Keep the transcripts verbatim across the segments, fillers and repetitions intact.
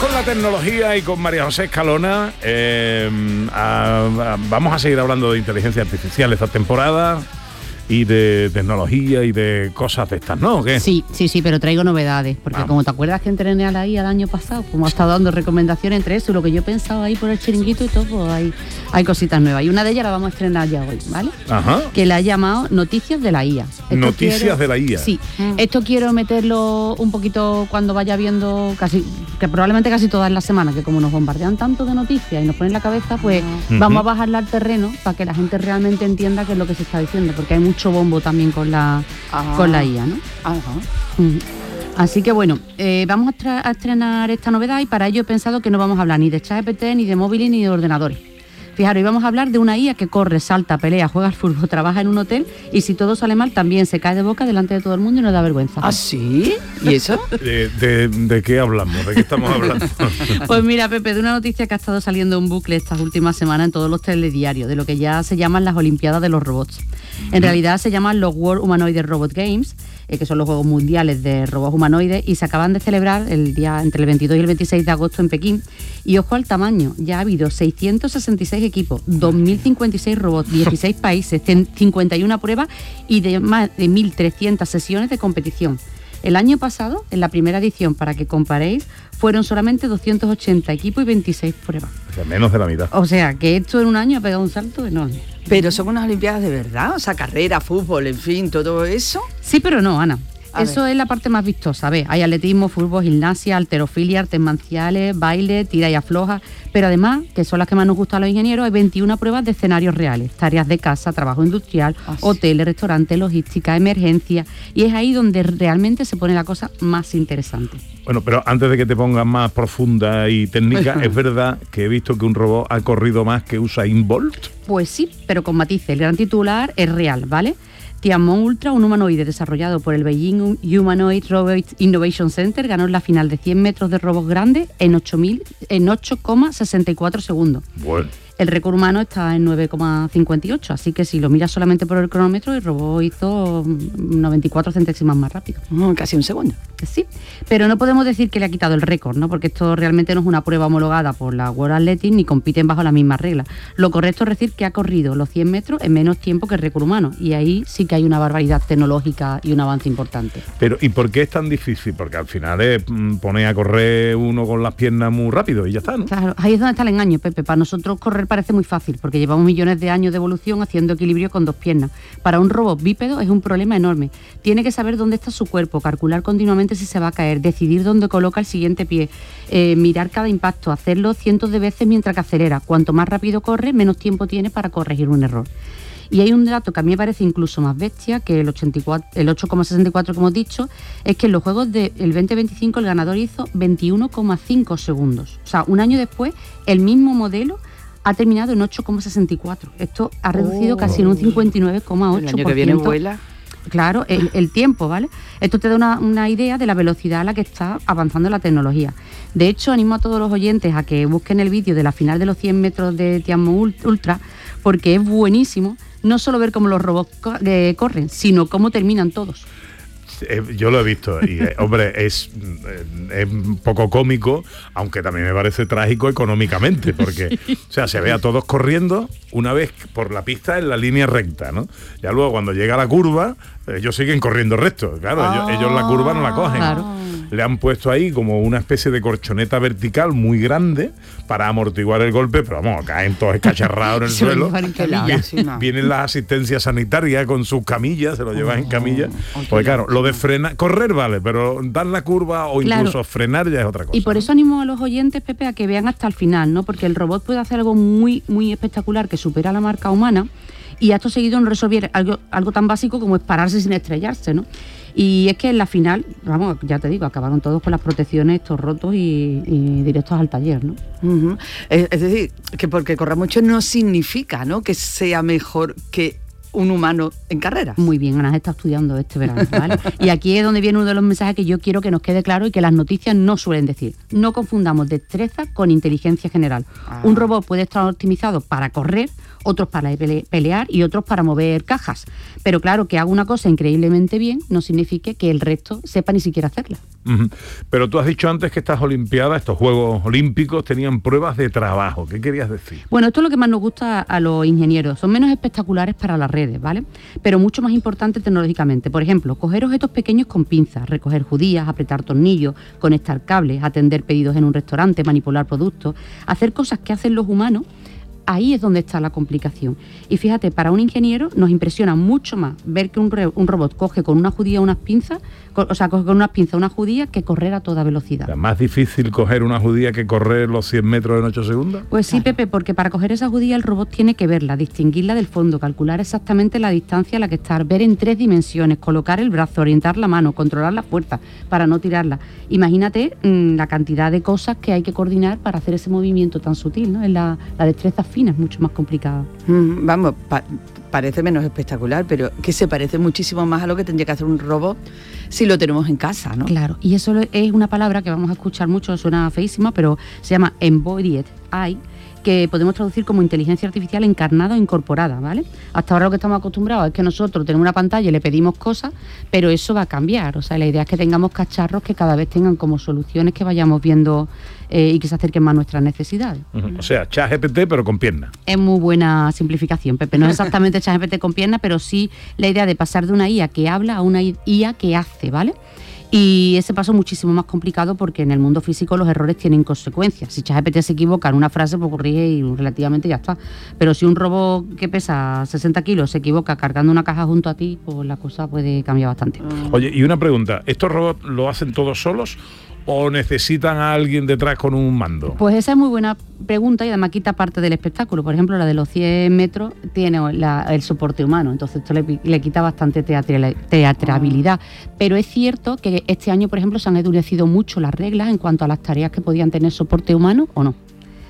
con la tecnología y con María José Escalona. Eh, a, a, vamos a seguir hablando de inteligencia artificial esta temporada y de tecnología y de cosas de estas, ¿no? ¿O qué? Sí, sí, sí, pero traigo novedades, porque ah. como te acuerdas que entrené a la I A el año pasado, como ha estado dando recomendaciones entre eso y lo que yo pensaba ahí por el chiringuito y todo, pues hay, hay cositas nuevas. Y una de ellas la vamos a estrenar ya hoy, ¿vale? Ajá. Que la he llamado Noticias de la I A. Esto Noticias quiero, de la I A. Sí, mm. esto quiero meterlo un poquito cuando vaya viendo, casi que probablemente casi todas las semanas, que como nos bombardean tanto de noticias y nos ponen la cabeza, pues uh-huh. vamos a bajarla al terreno para que la gente realmente entienda qué es lo que se está diciendo, porque hay mucho bombo también con la ah. con la I A, ¿no? Ajá. Mm. Así que bueno, eh, vamos a, tra- a estrenar esta novedad y para ello he pensado que no vamos a hablar ni de ChatGPT, ni de móviles, ni de ordenadores. Fijaros, hoy vamos a hablar de una I A que corre, salta, pelea, juega al fútbol, trabaja en un hotel y si todo sale mal también se cae de boca delante de todo el mundo y nos da vergüenza. ¿Ah, sí? ¿Y eso? ¿De, de, de qué hablamos? ¿De qué estamos hablando? Pues mira, Pepe, de una noticia que ha estado saliendo en bucle estas últimas semanas en todos los telediarios, de lo que ya se llaman las Olimpiadas de los Robots. En realidad se llaman los World Humanoid Robot Games, eh, que son los Juegos Mundiales de Robots Humanoides, y se acaban de celebrar el día entre el veintidós y el veintiséis de agosto en Pekín. Y ojo al tamaño, ya ha habido seiscientos sesenta y seis equipos, dos mil cincuenta y seis robots, dieciséis países, cincuenta y una pruebas y de más de mil trescientas sesiones de competición. El año pasado, en la primera edición, para que comparéis, fueron solamente doscientos ochenta equipos y veintiséis pruebas. O sea, menos de la mitad. O sea, que esto en un año ha pegado un salto enorme. Pero son unas Olimpiadas de verdad, o sea, carrera, fútbol, en fin, todo eso. Sí, pero no, Ana. A Eso ver. es la parte más vistosa. ¿Ves? Hay atletismo, fútbol, gimnasia, halterofilia, artes marciales, baile, tira y afloja. Pero además, que son las que más nos gustan a los ingenieros, hay veintiuna pruebas de escenarios reales. Tareas de casa, trabajo industrial, ah, sí. hoteles, restaurantes, logística, emergencia. Y es ahí donde realmente se pone la cosa más interesante. Bueno, pero antes de que te pongas más profunda y técnica, ¿es verdad que he visto que un robot ha corrido más que Usain Bolt? Pues sí, pero con matices. El gran titular es real, ¿vale? Tianmon Ultra, un humanoide desarrollado por el Beijing Humanoid Robot Innovation Center, ganó en la final de cien metros de robots grandes en ocho coma sesenta y cuatro segundos. Bueno. El récord humano está en nueve coma cincuenta y ocho, así que si lo miras solamente por el cronómetro, el robot hizo noventa y cuatro centésimas más rápido. Oh, casi un segundo. Sí, pero no podemos decir que le ha quitado el récord, ¿no? Porque esto realmente no es una prueba homologada por la World Athletics ni compiten bajo las mismas reglas. Lo correcto es decir que ha corrido los cien metros en menos tiempo que el récord humano, y ahí sí que hay una barbaridad tecnológica y un avance importante. Pero ¿y por qué es tan difícil? Porque al final es poner a correr uno con las piernas muy rápido y ya está, ¿no? Claro, ahí es donde está el engaño, Pepe. Para nosotros correr parece muy fácil, porque llevamos millones de años de evolución haciendo equilibrio con dos piernas. Para un robot bípedo es un problema enorme. Tiene que saber dónde está su cuerpo, calcular continuamente si se va a caer, decidir dónde coloca el siguiente pie, eh, mirar cada impacto, hacerlo cientos de veces mientras que acelera. Cuanto más rápido corre, menos tiempo tiene para corregir un error. Y hay un dato que a mí me parece incluso más bestia que el, ochenta y cuatro, el ocho coma sesenta y cuatro que hemos dicho, es que en los Juegos del veinte veinticinco el ganador hizo veintiuno coma cinco segundos. O sea, un año después, el mismo modelo ha terminado en ocho coma sesenta y cuatro. Esto ha reducido oh. casi en un cincuenta y nueve coma ocho por ciento. El año que viene vuela. Claro, el, el tiempo, ¿vale? Esto te da una, una idea de la velocidad a la que está avanzando la tecnología. De hecho, animo a todos los oyentes a que busquen el vídeo de la final de los cien metros de Tianmon Ultra, porque es buenísimo no solo ver cómo los robots co- eh, corren, sino cómo terminan todos. Eh, yo lo he visto y, eh, hombre, es, eh, es un poco cómico, aunque también me parece trágico económicamente, porque, sí. o sea, se ve a todos corriendo una vez por la pista en la línea recta, ¿no? Ya luego cuando llega la curva, ellos siguen corriendo recto, claro, ah, ellos, ellos la curva no la cogen. Claro. Le han puesto ahí como una especie de colchoneta vertical muy grande para amortiguar el golpe, pero vamos, caen todos escacharrados en el suelo. Camilla, sí, no. Vienen las asistencias sanitarias con sus camillas, se lo llevan oh, en camilla. Oh, porque claro, lo de frenar, correr vale, pero dar la curva o incluso claro. frenar ya es otra cosa. Y por eso animo a los oyentes, Pepe, a que vean hasta el final, ¿no? Porque el robot puede hacer algo muy, muy espectacular que supera la marca humana, y acto seguido no resolver algo, algo tan básico como es pararse sin estrellarse, ¿no? Y es que en la final, vamos, ya te digo, acabaron todos con las protecciones, estos rotos y, y directos al taller, ¿no? Uh-huh. Es, es decir, que porque corra mucho no significa, ¿no?, que sea mejor que un humano en carreras. Muy bien, Ana está estudiando este verano, ¿vale? Y aquí es donde viene uno de los mensajes que yo quiero que nos quede claro y que las noticias no suelen decir. No confundamos destreza con inteligencia general. Ah. Un robot puede estar optimizado para correr, otros para pele- pelear y otros para mover cajas. Pero claro, que haga una cosa increíblemente bien no significa que el resto sepa ni siquiera hacerla. Uh-huh. Pero tú has dicho antes que estas Olimpiadas, estos Juegos Olímpicos, tenían pruebas de trabajo. ¿Qué querías decir? Bueno, esto es lo que más nos gusta a los ingenieros. Son menos espectaculares para las redes, ¿vale? Pero mucho más importante tecnológicamente. Por ejemplo, coger objetos pequeños con pinzas, recoger judías, apretar tornillos, conectar cables, atender pedidos en un restaurante, manipular productos, hacer cosas que hacen los humanos. Ahí es donde está la complicación. Y fíjate, para un ingeniero nos impresiona mucho más ver que un, re, un robot coge con una judía unas pinzas, co, o sea, coge con unas pinzas una judía que correr a toda velocidad. ¿Es más difícil coger una judía que correr los cien metros en ocho segundos? Pues sí, claro. Pepe, porque para coger esa judía el robot tiene que verla, distinguirla del fondo, calcular exactamente la distancia a la que está, ver en tres dimensiones, colocar el brazo, orientar la mano, controlar la fuerza para no tirarla. Imagínate mmm, la cantidad de cosas que hay que coordinar para hacer ese movimiento tan sutil, ¿no? Es la, la destreza fina, es mucho más complicada. Mm, vamos, pa- parece menos espectacular, pero que se parece muchísimo más a lo que tendría que hacer un robot si lo tenemos en casa, ¿no? Claro, y eso es una palabra que vamos a escuchar mucho, suena feísima, pero se llama Embodied A I, que podemos traducir como inteligencia artificial encarnada o incorporada, ¿vale? Hasta ahora lo que estamos acostumbrados es que nosotros tenemos una pantalla y le pedimos cosas, pero eso va a cambiar. O sea, la idea es que tengamos cacharros que cada vez tengan como soluciones que vayamos viendo eh, y que se acerquen más a nuestras necesidades. Uh-huh. O sea, ChatGPT pero con piernas. Es muy buena simplificación, Pepe. No es exactamente ChatGPT con piernas, pero sí la idea de pasar de una I A que habla a una I A que hace, ¿vale? Y ese paso es muchísimo más complicado porque en el mundo físico los errores tienen consecuencias. Si ChatGPT se equivoca en una frase, pues corrige y relativamente ya está. Pero si un robot que pesa sesenta kilos se equivoca cargando una caja junto a ti, pues la cosa puede cambiar bastante. Oye, y una pregunta, ¿estos robots lo hacen todos solos o necesitan a alguien detrás con un mando? Pues esa es muy buena pregunta y además quita parte del espectáculo. Por ejemplo, la de los cien metros tiene la, el soporte humano, entonces esto le, le quita bastante teatral, teatrabilidad. Pero es cierto que este año, por ejemplo, se han endurecido mucho las reglas en cuanto a las tareas que podían tener soporte humano o no.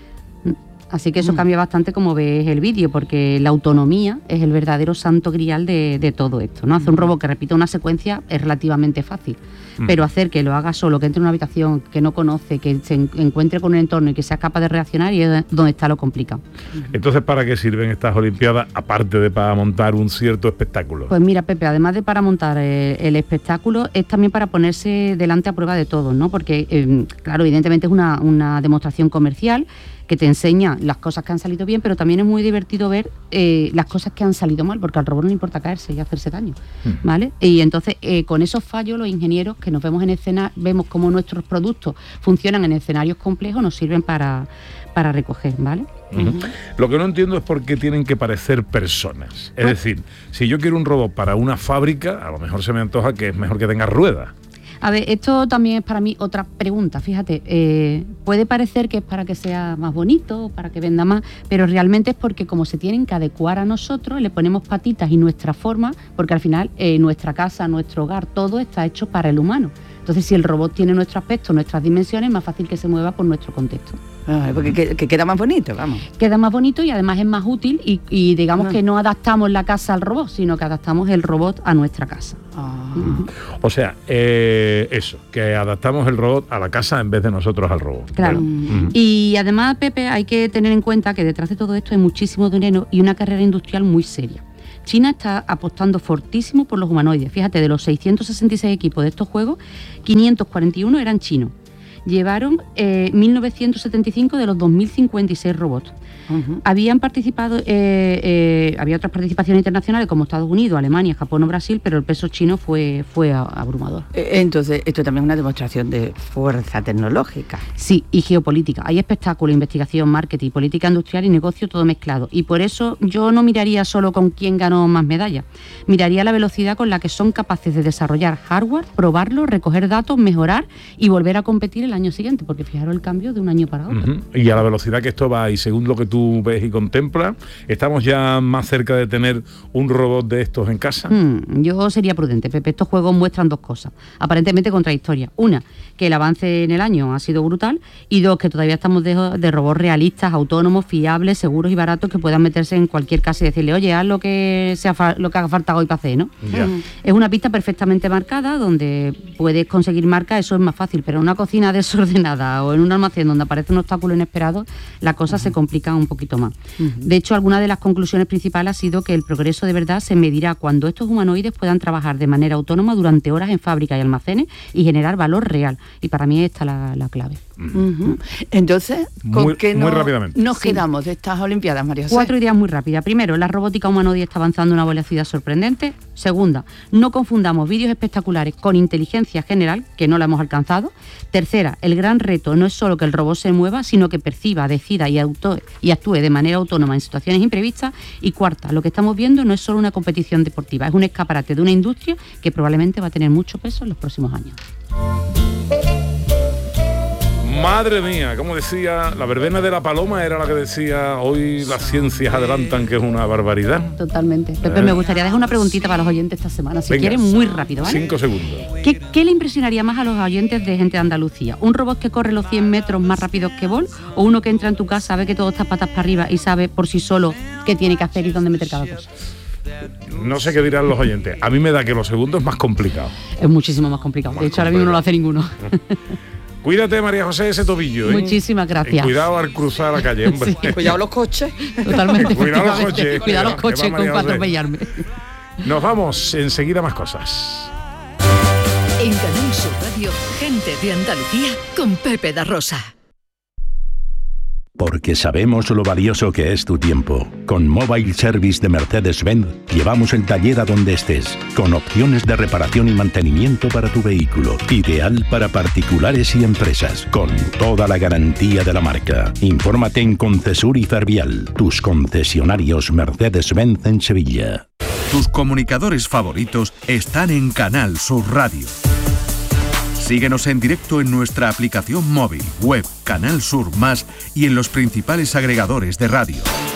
Así que eso cambia bastante como ves el vídeo, porque la autonomía es el verdadero santo grial de, de todo esto, ¿no? Hacer un robot que repita una secuencia es relativamente fácil, mm. pero hacer que lo haga solo, que entre en una habitación que no conoce, que se encuentre con un entorno y que sea capaz de reaccionar, y es donde está lo complicado. Entonces, ¿para qué sirven estas Olimpiadas, aparte de para montar un cierto espectáculo? Pues mira, Pepe, además de para montar el, el espectáculo, es también para ponerse delante a prueba de todos, ¿no? Porque, eh, claro, evidentemente es una, una demostración comercial que te enseña las cosas que han salido bien, pero también es muy divertido ver eh, las cosas que han salido mal, porque al robot no le importa caerse y hacerse daño, ¿vale? Y entonces, eh, con esos fallos, los ingenieros que nos vemos en escena, vemos cómo nuestros productos funcionan en escenarios complejos, nos sirven para, para recoger, ¿vale? Uh-huh. Lo que no entiendo es por qué tienen que parecer personas. Es decir, si yo quiero un robot para una fábrica, a lo mejor se me antoja que es mejor que tenga ruedas. A ver, esto también es para mí otra pregunta, fíjate, eh, puede parecer que es para que sea más bonito, para que venda más, pero realmente es porque como se tienen que adecuar a nosotros, le ponemos patitas y nuestra forma, porque al final eh, nuestra casa, nuestro hogar, todo está hecho para el humano. Entonces, si el robot tiene nuestro aspecto, nuestras dimensiones, es más fácil que se mueva por nuestro contexto. Ah, porque que, que queda más bonito, vamos. Queda más bonito y además es más útil y, y digamos no. que no adaptamos la casa al robot, sino que adaptamos el robot a nuestra casa. Ah. Uh-huh. O sea, eh, eso, que adaptamos el robot a la casa en vez de nosotros al robot. Claro. Uh-huh. Y además, Pepe, hay que tener en cuenta que detrás de todo esto hay muchísimo dinero y una carrera industrial muy seria. China está apostando fortísimo por los humanoides. Fíjate, de los seiscientos sesenta y seis equipos de estos juegos, quinientos cuarenta y uno eran chinos. Llevaron eh, mil novecientos setenta y cinco de los dos mil cincuenta y seis robots. Uh-huh. Habían participado, eh, eh, había otras participaciones internacionales como Estados Unidos, Alemania, Japón o Brasil, pero el peso chino fue, fue abrumador. Entonces, esto también es una demostración de fuerza tecnológica. Sí, y geopolítica. Hay espectáculo, investigación, marketing, política industrial y negocio todo mezclado. Y por eso yo no miraría solo con quién ganó más medallas. Miraría la velocidad con la que son capaces de desarrollar hardware, probarlo, recoger datos, mejorar y volver a competir el año siguiente, porque fijaros el cambio de un año para otro. Uh-huh. Y a la velocidad que esto va, y según lo que tú tú ves y contemplas? ¿Estamos ya más cerca de tener un robot de estos en casa? Hmm, yo sería prudente, Pepe. Estos juegos muestran dos cosas, aparentemente contradictorias. Una, que el avance en el año ha sido brutal, y dos, que todavía estamos de, de robots realistas, autónomos, fiables, seguros y baratos, que puedan meterse en cualquier casa y decirle, oye, haz lo que, sea fa- lo que haga falta hoy para hacer, ¿no? Ya. Es una pista perfectamente marcada, donde puedes conseguir marca, eso es más fácil, pero en una cocina desordenada o en un almacén donde aparece un obstáculo inesperado, la cosa uh-huh. se complica un poquito más. Uh-huh. De hecho, alguna de las conclusiones principales ha sido que el progreso de verdad se medirá cuando estos humanoides puedan trabajar de manera autónoma durante horas en fábricas y almacenes y generar valor real. Y para mí esta es la, la clave. Uh-huh. Entonces, ¿con muy, qué muy no, rápidamente. nos Sí. quedamos de estas Olimpiadas, María José? Cuatro ideas muy rápidas. Primero, la robótica humanoide está avanzando a una velocidad sorprendente. Segunda, no confundamos vídeos espectaculares con inteligencia general, que no la hemos alcanzado. Tercera, el gran reto no es solo que el robot se mueva, sino que perciba, decida y, auto- y actúe de manera autónoma en situaciones imprevistas. Y cuarta, lo que estamos viendo no es solo una competición deportiva, es un escaparate de una industria que probablemente va a tener mucho peso en los próximos años. Madre mía, como decía, la verbena de la paloma era la que decía, hoy las ciencias adelantan, que es una barbaridad. Totalmente. Pepe, Eh. me gustaría dejar una preguntita para los oyentes esta semana, si Venga. quieren, muy rápido, ¿vale? Cinco segundos. ¿Qué, ¿Qué le impresionaría más a los oyentes de Gente de Andalucía? ¿Un robot que corre los cien metros más rápidos que Bolt? ¿O uno que entra en tu casa, sabe que todo está patas para arriba y sabe por sí solo qué tiene que hacer y dónde meter cada cosa? No sé qué dirán los oyentes. A mí me da que lo segundo es más complicado. Es muchísimo más complicado. Más De hecho, ahora mismo no lo hace ninguno. Cuídate, María José, ese tobillo, ¿eh? Muchísimas gracias. Y cuidado al cruzar la calle, hombre. Sí. Cuidado los coches. Totalmente. Cuidado los efectivamente. coches. Cuidado los Que va coches con María para José. atropellarme. Nos vamos, enseguida más cosas. En Canal Sur Radio, Gente de Andalucía con Pepe da Rosa. Porque sabemos lo valioso que es tu tiempo. Con Mobile Service de Mercedes-Benz llevamos el taller a donde estés, con opciones de reparación y mantenimiento para tu vehículo. Ideal para particulares y empresas, con toda la garantía de la marca. Infórmate en Concesur y Fervial, tus concesionarios Mercedes-Benz en Sevilla. Tus comunicadores favoritos están en Canal Sur Radio. Síguenos en directo en nuestra aplicación móvil, web, Canal Sur Más y en los principales agregadores de radio.